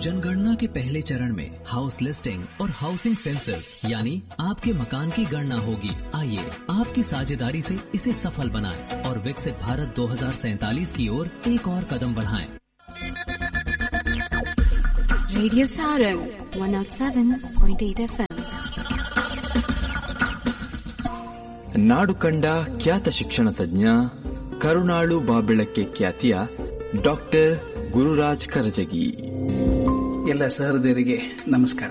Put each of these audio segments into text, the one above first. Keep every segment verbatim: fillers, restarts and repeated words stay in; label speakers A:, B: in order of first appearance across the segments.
A: जनगणना के पहले चरण में हाउस लिस्टिंग और हाउसिंग सेंसस यानी आपके मकान की गणना होगी। आइए आपकी साझेदारी से इसे सफल बनाएं और विकसित भारत दो हज़ार सैंतालीस की ओर एक और कदम बढ़ाएं।
B: Radio Sarang one oh seven point eight F M.
C: ನಾಡು ಕಂಡ ಖ್ಯಾತ ಶಿಕ್ಷಣ ತಜ್ಞ ಕರುಣಾಳು ಬಾಬೆಳಕ್ಕೆ ಖ್ಯಾತಿಯ ಡಾಕ್ಟರ್ ಗುರುರಾಜ್ ಕರಜಗಿ.
D: ಎಲ್ಲ ಸಹೃದಯರಿಗೆ ನಮಸ್ಕಾರ.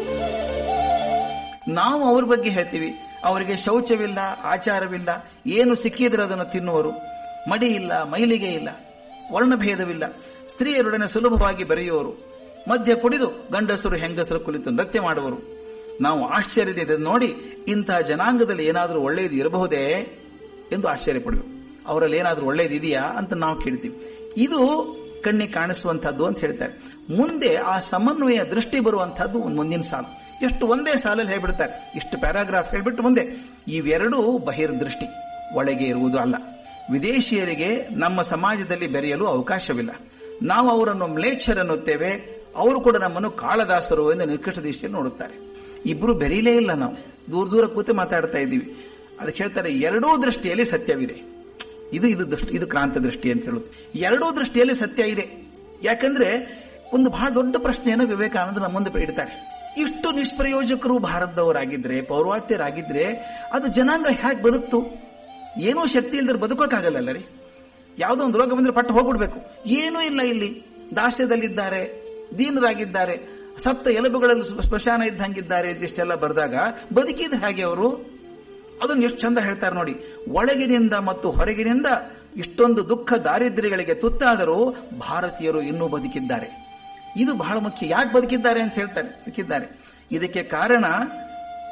D: ನಾವು ಅವ್ರ ಬಗ್ಗೆ ಹೇಳ್ತೀವಿ, ಅವರಿಗೆ ಶೌಚವಿಲ್ಲ, ಆಚಾರವಿಲ್ಲ, ಏನು ಸಿಕ್ಕಿದ್ರೆ ಅದನ್ನು ತಿನ್ನುವರು, ಮಡಿ ಇಲ್ಲ, ಮೈಲಿಗೆ ಇಲ್ಲ, ವರ್ಣಭೇದವಿಲ್ಲ, ಸ್ತ್ರೀಯರೊಡನೆ ಸುಲಭವಾಗಿ ಬೆರೆಯುವರು, ಮದ್ಯ ಕುಡಿದು ಗಂಡಸರು ಹೆಂಗಸರು ಕುಳಿತು ನೃತ್ಯ ಮಾಡುವರು. ನಾವು ಆಶ್ಚರ್ಯದಿಂದ ನೋಡಿ ಇಂತಹ ಜನಾಂಗದಲ್ಲಿ ಏನಾದರೂ ಒಳ್ಳೆಯದು ಇರಬಹುದೇ ಎಂದು ಆಶ್ಚರ್ಯಪಡುವೆವು. ಅವರಲ್ಲಿ ಏನಾದರೂ ಒಳ್ಳೆಯದು ಇದೆಯಾ ಅಂತ ನಾವು ಕೇಳ್ತೀವಿ. ಇದು ಕಣ್ಣಿಗೆ ಕಾಣಿಸುವಂತಹದ್ದು ಅಂತ ಹೇಳ್ತಾರೆ. ಮುಂದೆ ಆ ಸಮನ್ವಯ ದೃಷ್ಟಿ ಬರುವಂತಹದ್ದು ಮುಂದಿನ ಸಾಲು. ಎಷ್ಟು ಒಂದೇ ಸಾಲಲ್ಲಿ ಹೇಳ್ಬಿಡ್ತಾರೆ, ಇಷ್ಟು ಪ್ಯಾರಾಗ್ರಾಫ್ ಹೇಳ್ಬಿಟ್ಟು ಮುಂದೆ ಇವೆರಡೂ ಬಹಿರ್ದೃಷ್ಟಿ, ಒಳಗೆ ಇರುವುದು ಅಲ್ಲ. ವಿದೇಶಿಯರಿಗೆ ನಮ್ಮ ಸಮಾಜದಲ್ಲಿ ಬೆರೆಯಲು ಅವಕಾಶವಿಲ್ಲ. ನಾವು ಅವರನ್ನು ಮ್ಲೇಚ್ಛರನ್ನುತ್ತೇವೆ, ಅವರು ಕೂಡ ನಮ್ಮನ್ನು ಕಾಳದಾಸರು ಎಂದು ನಿಕೃಷ್ಟ ದೃಷ್ಟಿಯಲ್ಲಿ ನೋಡುತ್ತಾರೆ. ಇಬ್ರು ಬೆರೀಲೇ ಇಲ್ಲ, ನಾವು ದೂರ ದೂರ ಕೂತು ಮಾತಾಡ್ತಾ ಇದ್ದೀವಿ. ಅದಕ್ಕೆ ಹೇಳ್ತಾರೆ ಎರಡೂ ದೃಷ್ಟಿಯಲ್ಲಿ ಸತ್ಯವಿದೆ. ಇದು ಇದು ದೃಷ್ಟಿ, ಇದು ಕ್ರಾಂತ ದೃಷ್ಟಿ ಅಂತ ಹೇಳುದು. ಎರಡೂ ದೃಷ್ಟಿಯಲ್ಲಿ ಸತ್ಯ ಇದೆ. ಯಾಕಂದ್ರೆ ಒಂದು ಬಹಳ ದೊಡ್ಡ ಪ್ರಶ್ನೆಯನ್ನು ವಿವೇಕಾನಂದ ನಮ್ಮ ಮುಂದೆ ಇಡ್ತಾರೆ. ಇಷ್ಟು ನಿಷ್ಪ್ರಯೋಜಕರು ಭಾರತದವರಾಗಿದ್ರೆ, ಪೌರ್ವಾತ್ಯರಾಗಿದ್ರೆ ಅದು ಜನಾಂಗ ಹೇಗೆ ಬದುಕ್ತು? ಏನೂ ಶಕ್ತಿ ಇಲ್ಲದ್ರೆ ಬದುಕೋಕ್ಕಾಗಲ್ಲ ರೀ. ಯಾವುದೋ ಒಂದು ರೋಗ ಬಂದ್ರೆ ಪಟ್ಟು ಹೋಗ್ಬಿಡ್ಬೇಕು. ಏನೂ ಇಲ್ಲ, ಇಲ್ಲಿ ದಾಸ್ಯದಲ್ಲಿದ್ದಾರೆ, ದೀನರಾಗಿದ್ದಾರೆ, ಸತ್ತ ಎಲುಬುಗಳಲ್ಲಿ ಸ್ಮಶಾನ ಇದ್ದಂಗಿದ್ದಾರೆ ಇದಿಷ್ಟೆಲ್ಲ ಬರೆದಾಗ ಬದುಕಿದ ಹಾಗೆ ಅವರು ಅದನ್ನು ಎಷ್ಟು ಚಂದ ಹೇಳ್ತಾರೆ ನೋಡಿ. ಒಳಗಿನಿಂದ ಮತ್ತು ಹೊರಗಿನಿಂದ ಇಷ್ಟೊಂದು ದುಃಖ ದಾರಿದ್ರ್ಯಗಳಿಗೆ ತುತ್ತಾದರೂ ಭಾರತೀಯರು ಇನ್ನೂ ಬದುಕಿದ್ದಾರೆ. ಇದು ಬಹಳ ಮುಖ್ಯ. ಯಾಕೆ ಬದುಕಿದ್ದಾರೆ ಅಂತ ಹೇಳ್ತಾರೆ, ಬದುಕಿದ್ದಾರೆ. ಇದಕ್ಕೆ ಕಾರಣ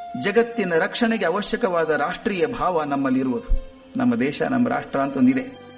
D: ಜಗತ್ತಿನ ರಕ್ಷಣೆಗೆ ಅವಶ್ಯಕವಾದ ರಾಷ್ಟ್ರೀಯ ಭಾವ ನಮ್ಮಲ್ಲಿ ಇರುವುದು. ನಮ್ಮ ದೇಶ, ನಮ್ಮ ರಾಷ್ಟ್ರ ಅಂತ ಒಂದಿದೆ.